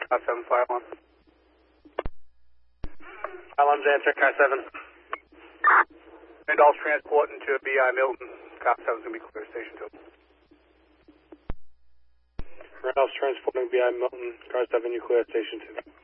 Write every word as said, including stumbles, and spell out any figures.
Car seven, fire alarm. Fire alarm's answering, Car seven. Randolph's transporting to B I Milton. Car seven's going to be clear, station two. Randolph's transporting B I Milton. Car seven, you clear, station two.